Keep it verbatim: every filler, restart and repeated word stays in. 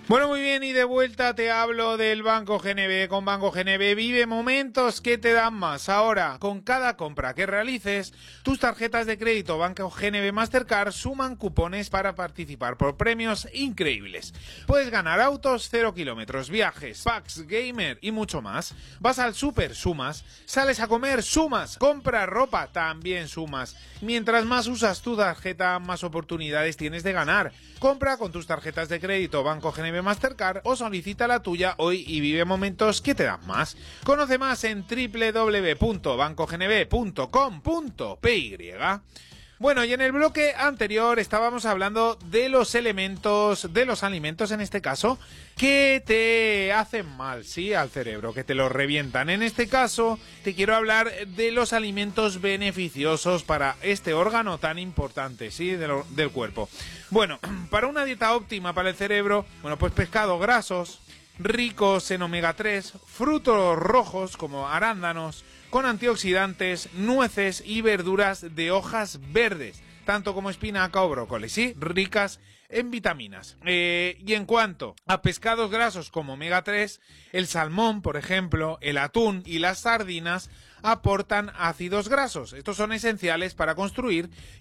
Bueno, muy bien, y de vuelta te hablo del Banco G N B. Con Banco G N B vive momentos que te dan más. Ahora, con cada compra que realices, tus tarjetas de crédito Banco G N B Mastercard suman cupones para participar por premios increíbles. Puedes ganar autos, cero kilómetros, viajes, packs, gamer y mucho más. Vas al súper, sumas. Sales a comer, sumas. Compras ropa, también sumas. Mientras más usas tu tarjeta, más oportunidades tienes de ganar. Compra con tus tarjetas de crédito Banco G N B Mastercard o solicita la tuya hoy y vive momentos que te dan más. Conoce más en doble u doble u doble u punto banco g n b punto com punto p y. Bueno, y en el bloque anterior estábamos hablando de los elementos, de los alimentos en este caso, que te hacen mal, sí, al cerebro, que te lo revientan. En este caso, te quiero hablar de los alimentos beneficiosos para este órgano tan importante, sí, de lo, del cuerpo. Bueno, para una dieta óptima para el cerebro, bueno, pues pescados grasos, ricos en omega tres, frutos rojos como arándanos, con antioxidantes, nueces y verduras de hojas verdes, tanto como espinaca o brócoli, sí, ricas en vitaminas. Eh, y en cuanto a pescados grasos como omega tres, el salmón, por ejemplo, el atún y las sardinas aportan ácidos grasos. Estos son esenciales para construir